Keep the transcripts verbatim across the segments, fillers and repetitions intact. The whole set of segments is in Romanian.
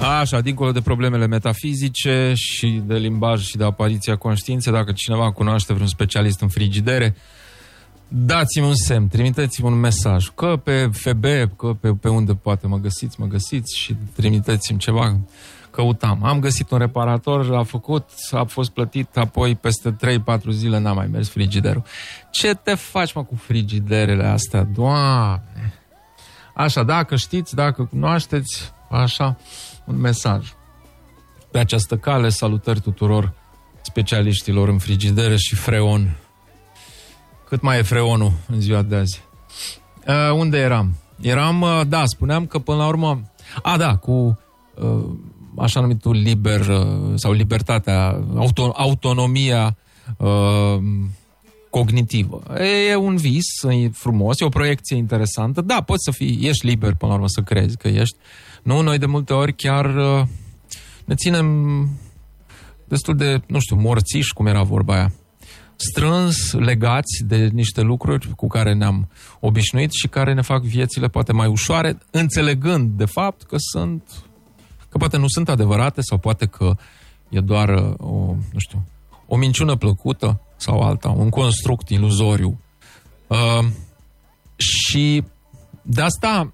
Așa, dincolo de problemele metafizice și de limbaj și de apariția conștiinței, dacă cineva cunoaște vreun specialist în frigidere, dați-mi un semn, trimiteți-mi un mesaj, că pe F B, că pe, pe unde poate mă găsiți, mă găsiți și trimiteți-mi ceva. Căutam. Am găsit un reparator, a făcut, a fost plătit, apoi peste trei patru zile n-a mai mers frigiderul. Ce te faci, mă, cu frigiderele astea? Doamne! Așa, dacă știți, dacă cunoașteți, așa, un mesaj. Pe această cale, salutări tuturor specialiștilor în frigidere și freon. Cât mai e freonul în ziua de azi? Uh, unde eram? Eram, uh, da, spuneam că până la urmă... A, da, cu... Uh, așa numitul liber sau libertatea, auto, autonomia uh, cognitivă. E un vis, e frumos, e o proiecție interesantă. Da, poți să fii, ești liber până la urmă să crezi că ești. Nu, noi de multe ori chiar uh, ne ținem destul de, nu știu, morțiși, cum era vorba aia. Strâns, legați de niște lucruri cu care ne-am obișnuit și care ne fac viețile poate mai ușoare, înțelegând de fapt că sunt... că poate nu sunt adevărate sau poate că e doar o, nu știu, o minciună plăcută sau alta, un construct iluzoriu. Uh, și de asta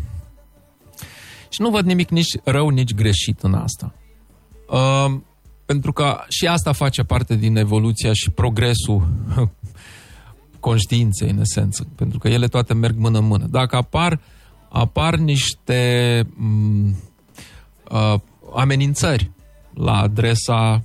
și nu văd nimic nici rău, nici greșit în asta. Uh, pentru că și asta face parte din evoluția și progresul conștiinței, în esență. Pentru că ele toate merg mână-mână. Dacă apar, apar niște... M- Uh, amenințări la adresa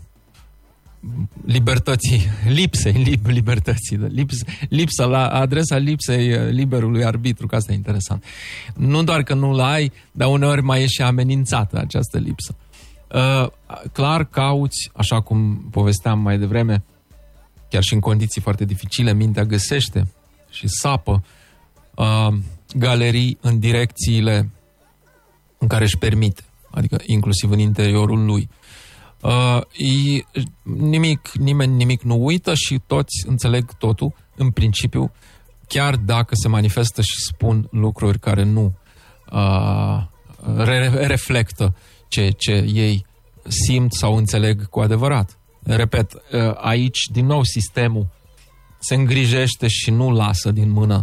libertății, lipsei lip, libertății, lips, lipsa la adresa lipsei liberului arbitru, că asta e interesant. Nu doar că nu-l ai, dar uneori mai e și amenințată această lipsă. Uh, clar cauți, așa cum povesteam mai devreme, chiar și în condiții foarte dificile, mintea găsește și sapă uh, galerii în direcțiile în care își permite. Adică inclusiv în interiorul lui. Uh, e, nimic, nimeni nimic nu uită și toți înțeleg totul, în principiu, chiar dacă se manifestă și spun lucruri care nu uh, re- reflectă ce, ce ei simt sau înțeleg cu adevărat. Repet, uh, aici, din nou, sistemul se îngrijește și nu lasă din mână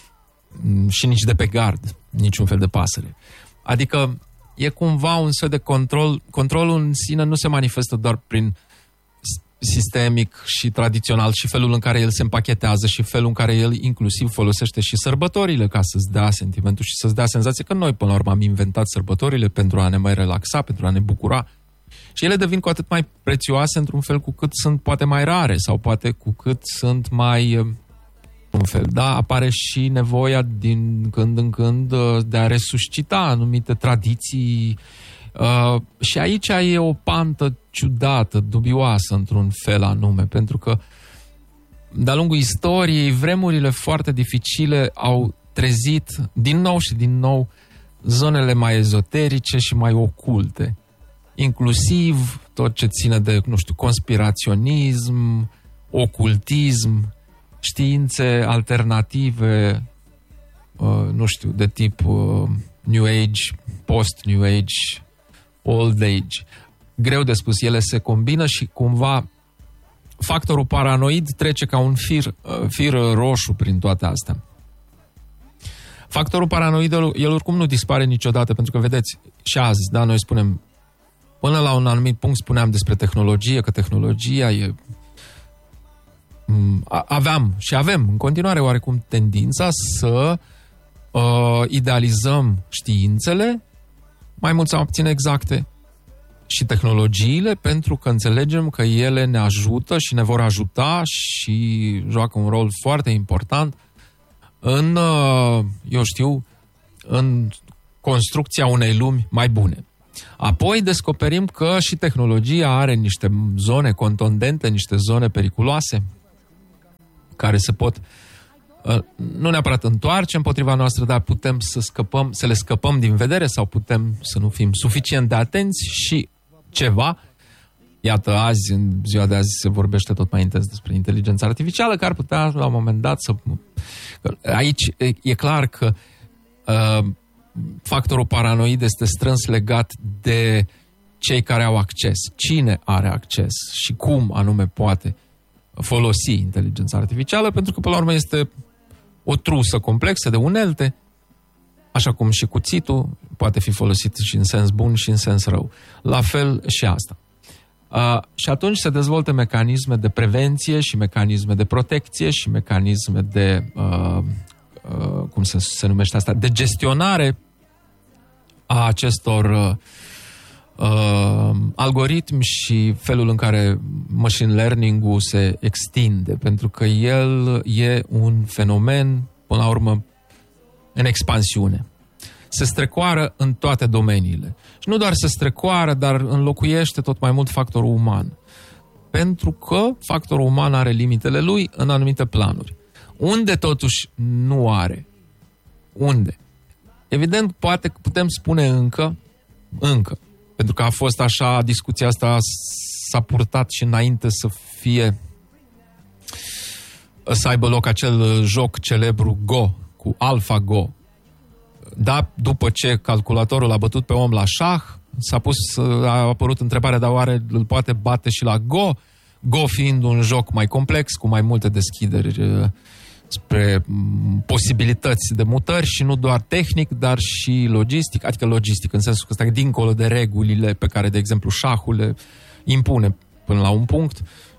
și nici de pe gard niciun fel de pasăre. Adică e cumva un soi de control. Controlul în sine nu se manifestă doar prin sistemic și tradițional și felul în care el se împachetează și felul în care el inclusiv folosește și sărbătorile ca să-ți dea sentimentul și să-ți dea senzație că noi până la urmă am inventat sărbătorile pentru a ne mai relaxa, pentru a ne bucura. Și ele devin cu atât mai prețioase într-un fel cu cât sunt poate mai rare sau poate cu cât sunt mai... un fel, da, apare și nevoia din când în când de a resuscita anumite tradiții uh, și aici e o pantă ciudată, dubioasă într-un fel anume, pentru că de-a lungul istoriei, vremurile foarte dificile au trezit din nou și din nou zonele mai ezoterice și mai oculte, inclusiv tot ce ține de, nu știu, conspiraționism, ocultism, științe alternative, uh, nu știu, de tip uh, New Age, Post-New Age, Old Age. Greu de spus, ele se combină și cumva factorul paranoid trece ca un fir, uh, fir roșu prin toate astea. Factorul paranoid, el oricum nu dispare niciodată, pentru că, vedeți, și azi, da, noi spunem, până la un anumit punct spuneam despre tehnologie, că tehnologia e... Aveam și avem în continuare oarecum tendința să uh, idealizăm științele, mai mult sau mai puțin exacte, și tehnologiile, pentru că înțelegem că ele ne ajută și ne vor ajuta și joacă un rol foarte important în, uh, eu știu, în construcția unei lumi mai bune. Apoi descoperim că și tehnologia are niște zone contundente, niște zone periculoase, care se pot, nu neapărat întoarce împotriva noastră, dar putem să scăpăm, să le scăpăm din vedere sau putem să nu fim suficient de atenți și ceva. Iată, azi, în ziua de azi, se vorbește tot mai intens despre inteligența artificială, care ar putea, la un moment dat, să... Aici e clar că uh, factorul paranoid este strâns legat de cei care au acces. Cine are acces și cum anume poate folosi inteligența artificială, pentru că, până la urmă, este o trusă complexă de unelte, așa cum și cuțitul poate fi folosit și în sens bun și în sens rău. La fel și asta. Uh, și atunci se dezvoltă mecanisme de prevenție și mecanisme de protecție și mecanisme de, uh, uh, cum se, se numește asta, de gestionare a acestor uh, uh, algoritmi și felul în care machine learning-ul se extinde, pentru că el e un fenomen, până la urmă, în expansiune. Se strecoară în toate domeniile. Și nu doar se strecoară, dar înlocuiește tot mai mult factorul uman. Pentru că factorul uman are limitele lui în anumite planuri. Unde totuși nu are? Unde? Evident, poate că putem spune încă, încă, pentru că a fost așa, discuția asta s-a purtat și înainte să fie, să aibă loc acel joc celebru Go, cu AlphaGo. Da, după ce calculatorul a bătut pe om la șah, s-a pus, a apărut întrebarea, dar oare îl poate bate și la Go? Go fiind un joc mai complex, cu mai multe deschideri spre posibilități de mutări și nu doar tehnic, dar și logistic, adică logistic, în sensul că stai dincolo de regulile pe care, de exemplu, șahul le impune până la un punct,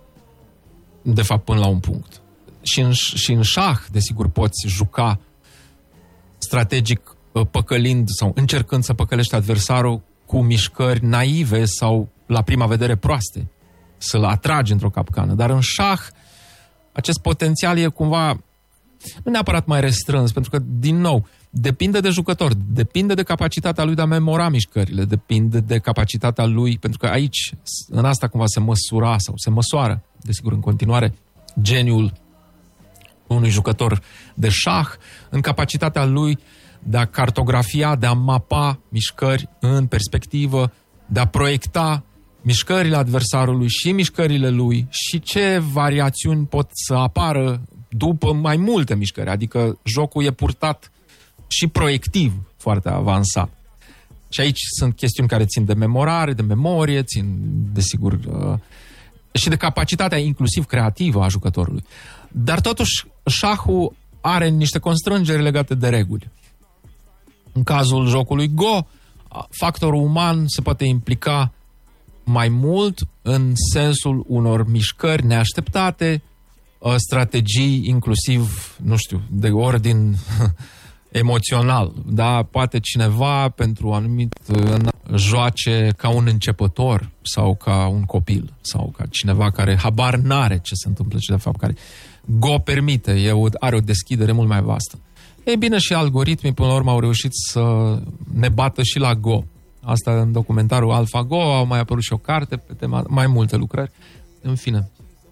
de fapt până la un punct. Și în, și în șah, desigur, poți juca strategic păcălind sau încercând să păcălești adversarul cu mișcări naive sau la prima vedere proaste, să-l atragi într-o capcană. Dar în șah acest potențial e cumva nu neapărat mai restrâns, pentru că, din nou, depinde de jucător, depinde de capacitatea lui de a memora mișcările, depinde de capacitatea lui, pentru că aici, în asta cumva se măsura sau se măsoară, desigur, în continuare, geniul unui jucător de șah, în capacitatea lui de a cartografia, de a mapa mișcări în perspectivă, de a proiecta mișcările adversarului și mișcările lui și ce variațiuni pot să apară după mai multe mișcări. Adică jocul e purtat și proiectiv foarte avansat. Și aici sunt chestiuni care țin de memorare, de memorie, țin, desigur, uh, și de capacitatea inclusiv creativă a jucătorului. Dar totuși șahul are niște constrângeri legate de reguli. În cazul jocului Go, factorul uman se poate implica mai mult în sensul unor mișcări neașteptate, strategii inclusiv, nu știu, de ordin emoțional. Da? Poate cineva pentru anumit joace ca un începător sau ca un copil sau ca cineva care habar n-are ce se întâmplă și de fapt care Go permite, e o, are o deschidere mult mai vastă. Ei bine, și algoritmii până la urmă au reușit să ne bată și la Go. Asta în documentarul AlphaGo, au mai apărut și o carte pe tema, mai multe lucrări. În fine.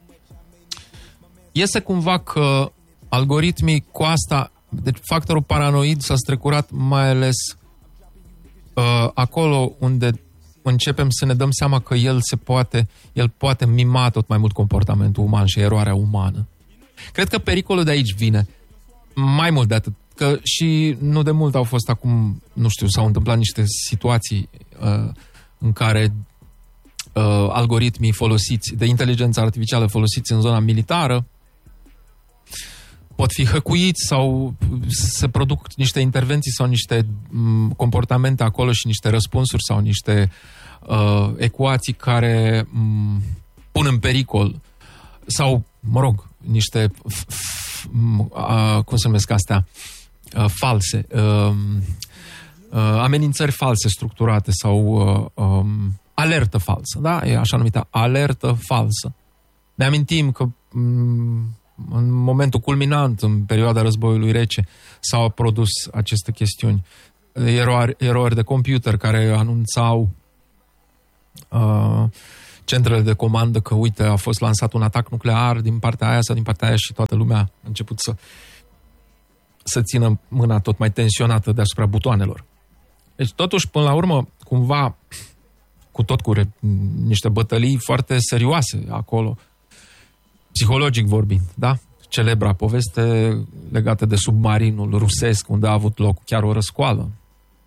Iese cumva că algoritmii cu asta, deci factorul paranoid s-a strecurat mai ales uh, acolo unde începem să ne dăm seama că el se poate, el poate mima tot mai mult comportamentul uman și eroarea umană. Cred că pericolul de aici vine mai mult de atât, că și nu de mult au fost acum, nu știu, s-au întâmplat niște situații uh, în care uh, algoritmii folosiți, de inteligență artificială folosiți în zona militară, pot fi hăcuiți sau se produc niște intervenții sau niște m, comportamente acolo și niște răspunsuri sau niște uh, ecuații care m, pun în pericol sau, mă rog, niște f, f, m, uh, cum se numesc astea? Uh, false. Uh, uh, amenințări false structurate sau uh, um, alertă falsă, da? E așa numită alertă falsă. Ne amintim că m, în momentul culminant, în perioada războiului rece, s-au produs aceste chestiuni. Erori, erori de computer care anunțau uh, centrele de comandă că, uite, a fost lansat un atac nuclear din partea aia sau din partea aia și toată lumea a început să, să țină mâna tot mai tensionată deasupra butoanelor. Deci, totuși, până la urmă, cumva, cu tot cu re, niște bătălii foarte serioase acolo, psihologic vorbind, da? Celebra poveste legată de submarinul rusesc, unde a avut loc chiar o răscoală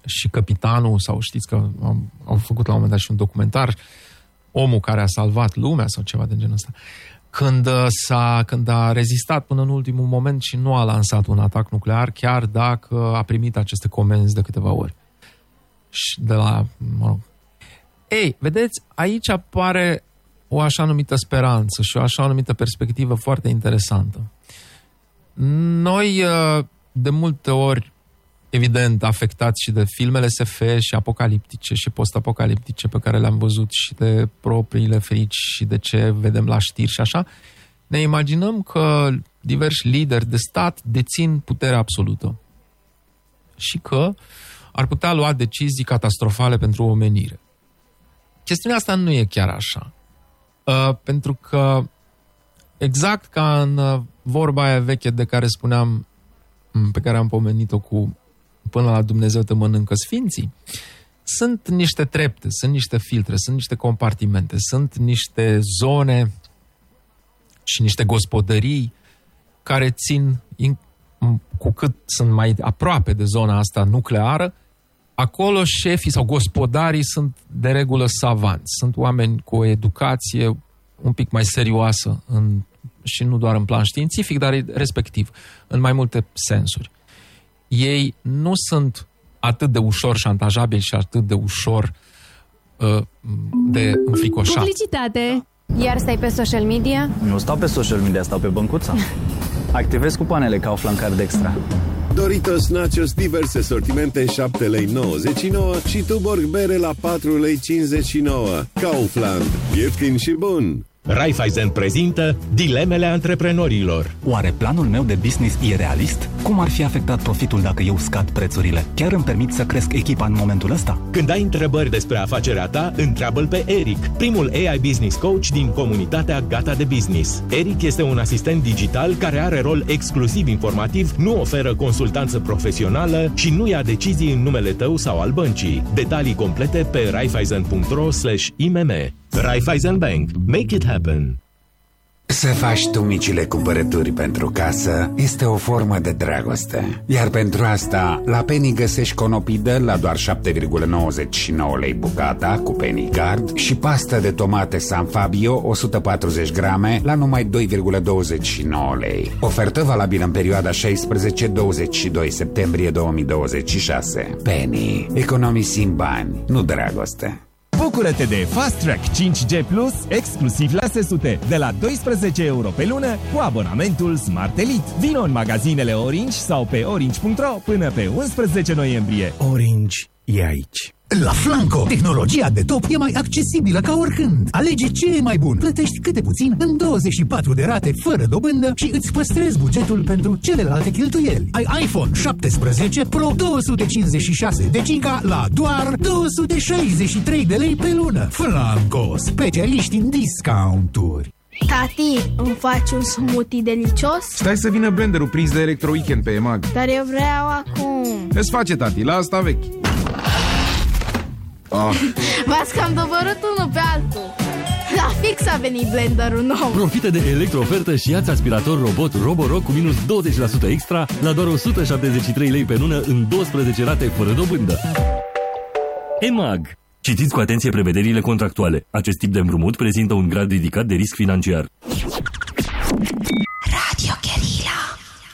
și capitanul, sau știți că au, au făcut la un moment dat și un documentar, omul care a salvat lumea sau ceva de genul ăsta, când, s-a, când a rezistat până în ultimul moment și nu a lansat un atac nuclear, chiar dacă a primit aceste comenzi de câteva ori. Și de la, mă rog. Ei, vedeți, aici apare o așa numită speranță și o așa numită perspectivă foarte interesantă. Noi, de multe ori, evident, afectați și de filmele S F și apocaliptice și post-apocaliptice pe care le-am văzut și de propriile frici și de ce vedem la știri și așa, ne imaginăm că diversi lideri de stat dețin puterea absolută și că ar putea lua decizii catastrofale pentru omenire. Chestiunea asta nu e chiar așa. Uh, pentru că exact ca în uh, vorba aia veche de care spuneam, pe care am pomenit-o cu până la Dumnezeu te mănâncă sfinții, sunt niște trepte, sunt niște filtre, sunt niște compartimente, sunt niște zone și niște gospodării care țin, cu cât sunt mai aproape de zona asta nucleară, acolo șefii sau gospodarii sunt de regulă savanți, sunt oameni cu o educație un pic mai serioasă în, și nu doar în plan științific, dar respectiv, în mai multe sensuri. Ei nu sunt atât de ușor șantajabili și atât de ușor uh, de înfricoșat. Publicitate! Iar stai pe social media? Nu stau pe social media, stau pe băncuța. Activez cupoanele Kaufland Card Extra. Doritos Nachos, diverse sortimente, șapte lei nouăzeci și nouă și Tuborg bere la patru lei cincizeci și nouă. Kaufland, ieftin și bun! Raiffeisen prezintă dilemele antreprenorilor. Oare planul meu de business e realist? Cum ar fi afectat profitul dacă eu scad prețurile? Chiar îmi permit să cresc echipa în momentul ăsta? Când ai întrebări despre afacerea ta, întreabă-l pe Eric, primul A I Business Coach din comunitatea Gata de Business. Eric este un asistent digital care are rol exclusiv informativ, nu oferă consultanță profesională și nu ia decizii în numele tău sau al băncii. Detalii complete pe raiffeisen punct ro slash I M M. Raiffeisen Bank. Make it happen. Să faci tu micile cumpărături pentru casă este o formă de dragoste. Iar pentru asta, la Penny găsești conopidă la doar șapte virgulă nouăzeci și nouă lei bucata cu Penny Card și pastă de tomate San Fabio o sută patruzeci grame la numai doi virgulă douăzeci și nouă lei. Ofertă valabilă în perioada șaisprezece douăzeci și doi septembrie două mii douăzeci și șase. Penny. Economisim bani, nu dragoste. Bucură-te de Fast Track cinci G Plus, exclusiv la sesute, de la doisprezece euro pe lună, cu abonamentul Smart Elite. Vino în magazinele Orange sau pe orange punct ro până pe unsprezece noiembrie. Orange e aici. La Flanco, tehnologia de top e mai accesibilă ca oricând. Alege ce e mai bun. Plătești câte puțin în douăzeci și patru de rate fără dobândă și îți păstrezi bugetul pentru celelalte cheltuieli. Ai iPhone șaptesprezece Pro două sute cincizeci și șase de giga la doar două sute șaizeci și trei de lei pe lună. Flanco, specialiști în discounturi. Tati, îmi faci un smoothie delicios? Stai să vină blenderul prins de Electro Weekend pe E M A G. Dar eu vreau acum. Îți face, tati, la asta vechi. Oh. V-ați cam doborât unul pe altul. La fix a venit blenderul nou. Profită de electro-ofertă și ia-ți aspirator robot Roborock cu minus douăzeci la sută extra la doar o sută șaptezeci și trei lei pe lună în douăsprezece rate fără dobândă. E M A G. Citiți cu atenție prevederile contractuale. Acest tip de împrumut prezintă un grad ridicat de risc financiar.